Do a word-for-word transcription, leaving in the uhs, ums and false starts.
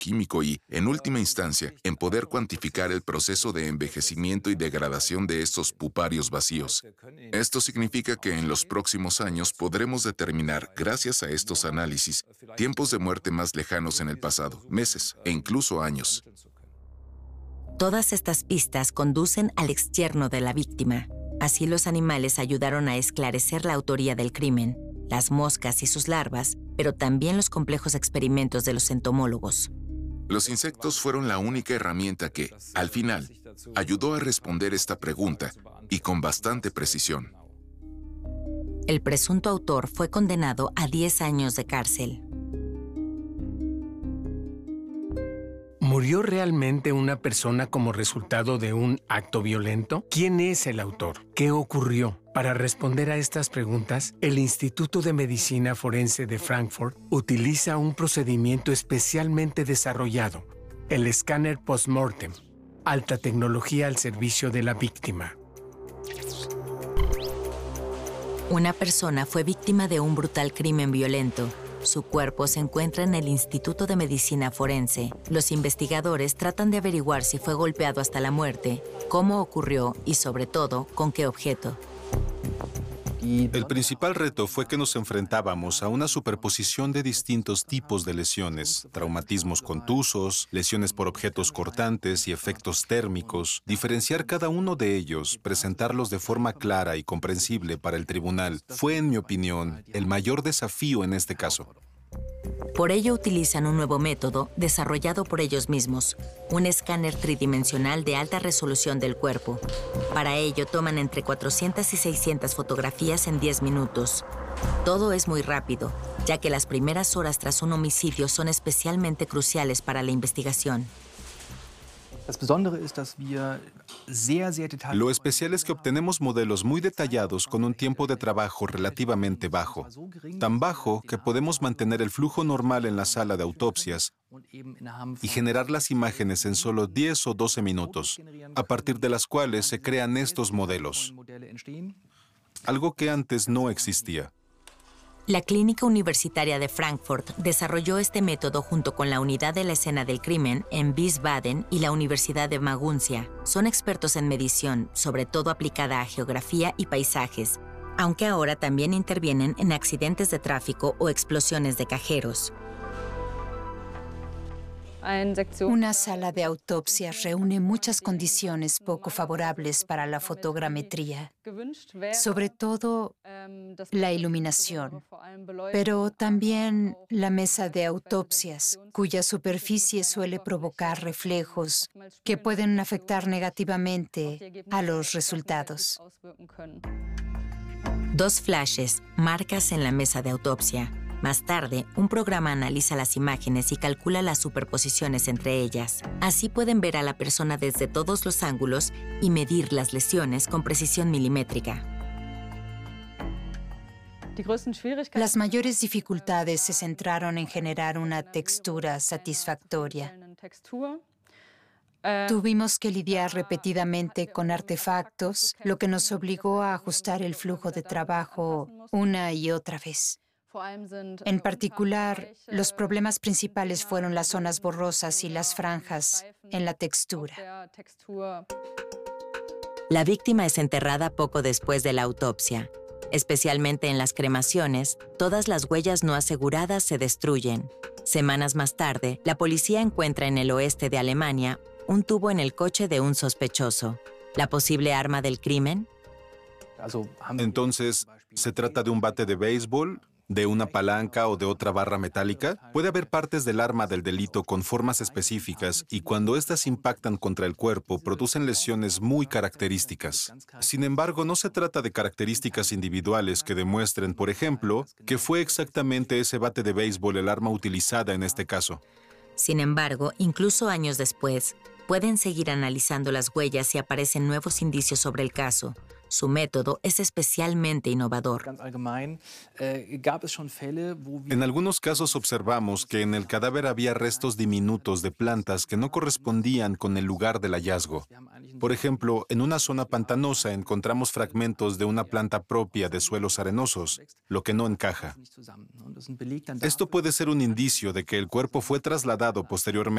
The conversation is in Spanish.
químico y, en última instancia, en poder cuantificar el proceso de envejecimiento y degradación de estos puparios vacíos. Esto significa que en los próximos años podremos determinar, gracias a estos análisis, tiempos de muerte más lejanos en el pasado, meses e incluso años. Todas estas pistas conducen al exyerno de la víctima. Así los animales ayudaron a esclarecer la autoría del crimen, las moscas y sus larvas, pero también los complejos experimentos de los entomólogos. Los insectos fueron la única herramienta que, al final, ayudó a responder esta pregunta, y con bastante precisión. El presunto autor fue condenado a diez años de cárcel. ¿Murió realmente una persona como resultado de un acto violento? ¿Quién es el autor? ¿Qué ocurrió? Para responder a estas preguntas, el Instituto de Medicina Forense de Frankfurt utiliza un procedimiento especialmente desarrollado, el escáner post-mortem, alta tecnología al servicio de la víctima. Una persona fue víctima de un brutal crimen violento. Su cuerpo se encuentra en el Instituto de Medicina Forense. Los investigadores tratan de averiguar si fue golpeado hasta la muerte, cómo ocurrió y, sobre todo, con qué objeto. El principal reto fue que nos enfrentábamos a una superposición de distintos tipos de lesiones, traumatismos contusos, lesiones por objetos cortantes y efectos térmicos, diferenciar cada uno de ellos, presentarlos de forma clara y comprensible para el tribunal, fue, en mi opinión, el mayor desafío en este caso. Por ello utilizan un nuevo método desarrollado por ellos mismos, un escáner tridimensional de alta resolución del cuerpo. Para ello toman entre cuatrocientas y seiscientas fotografías en diez minutos. Todo es muy rápido, ya que las primeras horas tras un homicidio son especialmente cruciales para la investigación. Lo especial es que obtenemos modelos muy detallados con un tiempo de trabajo relativamente bajo, tan bajo que podemos mantener el flujo normal en la sala de autopsias y generar las imágenes en solo diez o doce minutos, a partir de las cuales se crean estos modelos, algo que antes no existía. La Clínica Universitaria de Frankfurt desarrolló este método junto con la Unidad de la Escena del Crimen en Wiesbaden y la Universidad de Maguncia. Son expertos en medición, sobre todo aplicada a geografía y paisajes, aunque ahora también intervienen en accidentes de tráfico o explosiones de cajeros. Una sala de autopsia reúne muchas condiciones poco favorables para la fotogrametría, sobre todo la iluminación, pero también la mesa de autopsias, cuya superficie suele provocar reflejos que pueden afectar negativamente a los resultados. Dos flashes, marcas en la mesa de autopsia. Más tarde, un programa analiza las imágenes y calcula las superposiciones entre ellas. Así pueden ver a la persona desde todos los ángulos y medir las lesiones con precisión milimétrica. Las mayores dificultades se centraron en generar una textura satisfactoria. Tuvimos que lidiar repetidamente con artefactos, lo que nos obligó a ajustar el flujo de trabajo una y otra vez. En particular, los problemas principales fueron las zonas borrosas y las franjas en la textura. La víctima es enterrada poco después de la autopsia. Especialmente en las cremaciones, todas las huellas no aseguradas se destruyen. Semanas más tarde, la policía encuentra en el oeste de Alemania un tubo en el coche de un sospechoso. ¿La posible arma del crimen? Entonces, ¿se trata de un bate de béisbol, de una palanca o de otra barra metálica? Puede haber partes del arma del delito con formas específicas y cuando éstas impactan contra el cuerpo producen lesiones muy características. Sin embargo, no se trata de características individuales que demuestren, por ejemplo, que fue exactamente ese bate de béisbol el arma utilizada en este caso. Sin embargo, incluso años después, pueden seguir analizando las huellas y aparecen nuevos indicios sobre el caso. Su método es especialmente innovador. En algunos casos observamos que en el cadáver había restos diminutos de plantas que no correspondían con el lugar del hallazgo. Por ejemplo, en una zona pantanosa encontramos fragmentos de una planta propia de suelos arenosos, lo que no encaja. Esto puede ser un indicio de que el cuerpo fue trasladado posteriormente